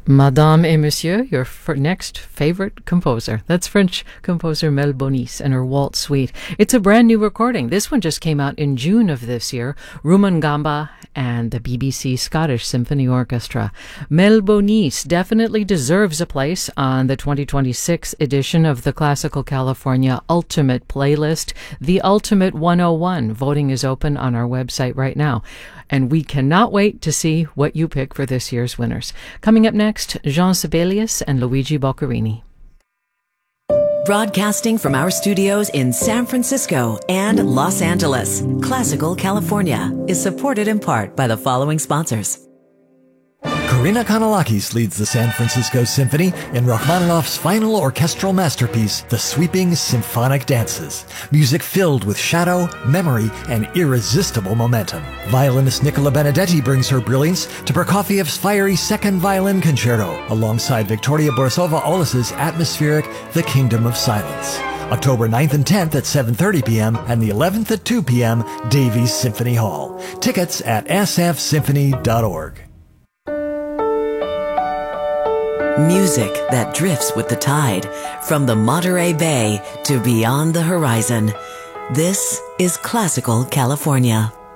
Madame et Monsieur, your next favorite composer. That's French composer Mel Bonis and her Waltz Suite. It's a brand new recording. This one just came out in June of this year. Rumangamba and the BBC Scottish Symphony Orchestra. Mel Bonis definitely deserves a place on the 2026 edition of the Classical California Ultimate Playlist, the Ultimate 101. Voting is open on our website right now. And we cannot wait to see what you pick for this year's winners. Coming up next, Jean Sibelius and Luigi Boccherini. Broadcasting from our studios in San Francisco and Los Angeles, Classical California is supported in part by the following sponsors. Karina Kanalakis leads the San Francisco Symphony in Rachmaninoff's final orchestral masterpiece, The Sweeping Symphonic Dances. Music filled with shadow, memory, and irresistible momentum. Violinist Nicola Benedetti brings her brilliance to Prokofiev's fiery second violin concerto, alongside Victoria Borisova-Olis's atmospheric The Kingdom of Silence. October 9th and 10th at 7:30 p.m. and the 11th at 2 p.m., Davies Symphony Hall. Tickets at sfsymphony.org. Music that drifts with the tide, from the Monterey Bay to beyond the horizon. This is Classical California.